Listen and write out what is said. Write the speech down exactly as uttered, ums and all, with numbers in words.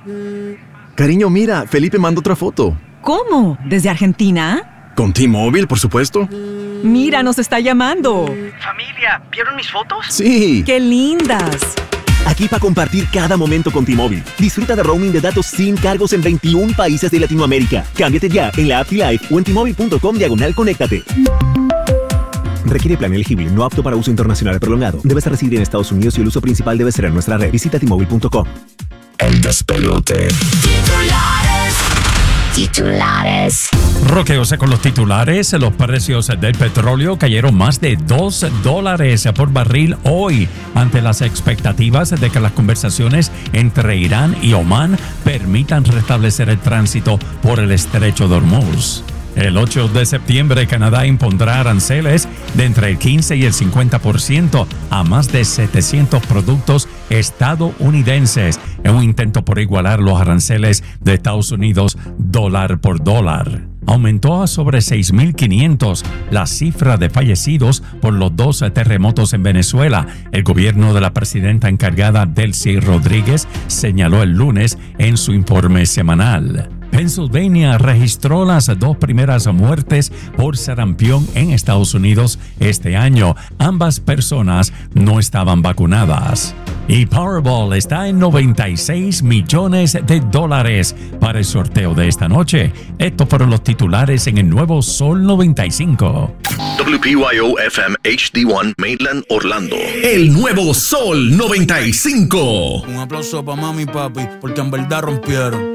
Cariño, mira, Felipe mandó otra foto. ¿Cómo? ¿Desde Argentina? Con T-Mobile, por supuesto. Mira, nos está llamando. Familia, ¿vieron mis fotos? Sí. ¡Qué lindas! Aquí para compartir cada momento con T-Mobile. Disfruta de roaming de datos sin cargos en veintiún países de Latinoamérica. Cámbiate ya en la app T-Life o en T-Mobile.com diagonal conéctate. Requiere plan elegible, no apto para uso internacional prolongado. Debes residir en Estados Unidos y el uso principal debe ser en nuestra red. Visita T Mobile punto com. El despelote. Titulares. Titulares. Roqueose con los titulares. Los precios del petróleo cayeron más de dos dólares por barril hoy ante las expectativas de que las conversaciones entre Irán y Omán permitan restablecer el tránsito por el estrecho de Hormuz. El ocho de septiembre, Canadá impondrá aranceles de entre el quince y el cincuenta por ciento a más de setecientos productos estadounidenses en un intento por igualar los aranceles de Estados Unidos dólar por dólar. Aumentó a sobre seis mil quinientos la cifra de fallecidos por los dos terremotos en Venezuela. El gobierno de la presidenta encargada, Delcy Rodríguez, señaló el lunes en su informe semanal. Pennsylvania registró las dos primeras muertes por sarampión en Estados Unidos este año. Ambas personas no estaban vacunadas. Y Powerball está en noventa y seis millones de dólares para el sorteo de esta noche. Estos fueron los titulares en el nuevo Sol noventa y cinco. W P Y O F M H D uno Maitland, Orlando. El nuevo Sol noventa y cinco. Un aplauso para mami y papi, porque en verdad rompieron.